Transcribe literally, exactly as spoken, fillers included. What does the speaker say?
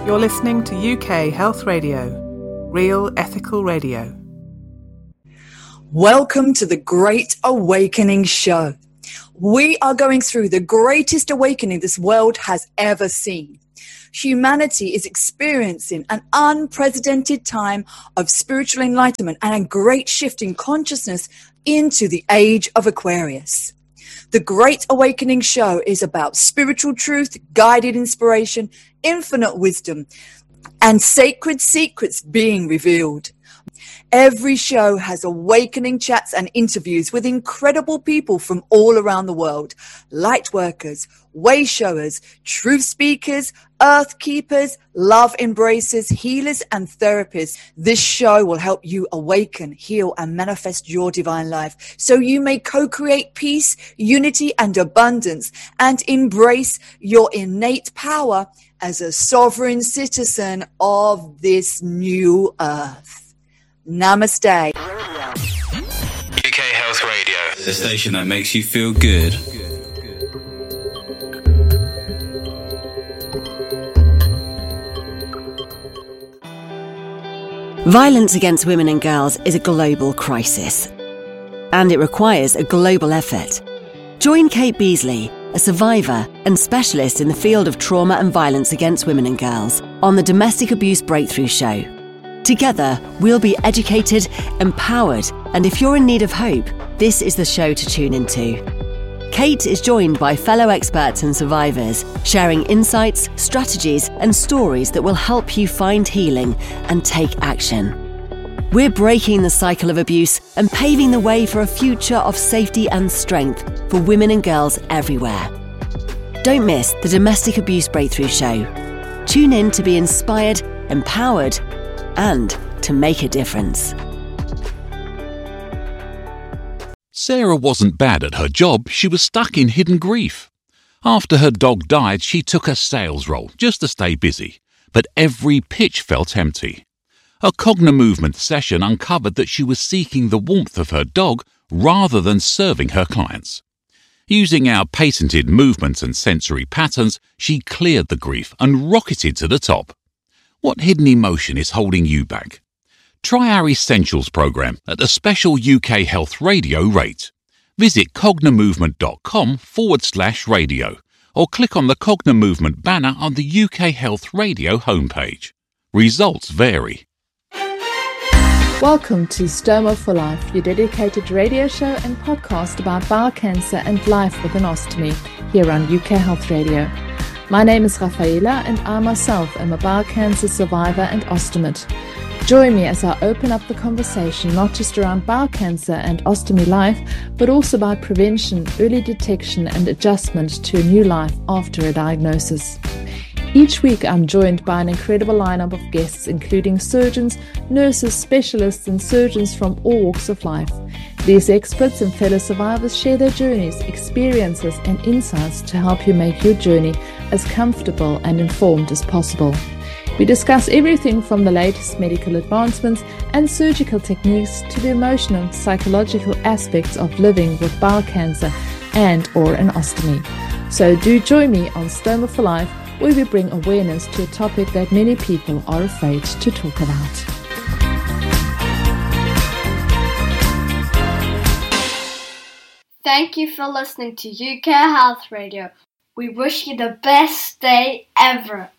You're listening to U K Health Radio, real ethical radio. Welcome to the Great Awakening Show. We are going through the greatest awakening this world has ever seen. Humanity is experiencing an unprecedented time of spiritual enlightenment and a great shift in consciousness into the age of Aquarius. The Great Awakening Show is about spiritual truth, guided inspiration, infinite wisdom, and sacred secrets being revealed. Every show has awakening chats and interviews with incredible people from all around the world. Light workers, way showers, truth speakers, earth keepers, love embracers, healers and therapists. This show will help you awaken, heal and manifest your divine life so you may co-create peace, unity and abundance and embrace your innate power as a sovereign citizen of this new earth. Namaste. U K Health Radio, the station that makes you feel good. Violence against women and girls is a global crisis, and it requires a global effort. Join Kate Beasley, a survivor and specialist in the field of trauma and violence against women and girls, on the Domestic Abuse Breakthrough Show. Together, we'll be educated, empowered, and if you're in need of hope, this is the show to tune into. Kate is joined by fellow experts and survivors, sharing insights, strategies, and stories that will help you find healing and take action. We're breaking the cycle of abuse and paving the way for a future of safety and strength for women and girls everywhere. Don't miss the Domestic Abuse Breakthrough Show. Tune in to be inspired, empowered, and to make a difference. Sarah wasn't bad at her job, she was stuck in hidden grief. After her dog died, she took a sales role just to stay busy, but every pitch felt empty. A Cognimovement session uncovered that she was seeking the warmth of her dog rather than serving her clients. Using our patented movements and sensory patterns, she cleared the grief and rocketed to the top. What hidden emotion is holding you back? Try our Essentials program at a special U K Health Radio rate. Visit cognimovement.com forward slash radio or click on the Cognimovement banner on the U K Health Radio homepage. Results vary. Welcome to Stoma for Life, your dedicated radio show and podcast about bowel cancer and life with an ostomy here on U K Health Radio. My name is Rafaela and I myself am a bowel cancer survivor and ostomate. Join me as I open up the conversation not just around bowel cancer and ostomy life, but also about prevention, early detection and adjustment to a new life after a diagnosis. Each week I'm joined by an incredible lineup of guests including surgeons, nurses, specialists and surgeons from all walks of life. These experts and fellow survivors share their journeys, experiences and insights to help you make your journey as comfortable and informed as possible. We discuss everything from the latest medical advancements and surgical techniques to the emotional and psychological aspects of living with bowel cancer and or an ostomy. So do join me on Stoma for Life, where we bring awareness to a topic that many people are afraid to talk about. Thank you for listening to U K Health Radio. We wish you the best day ever.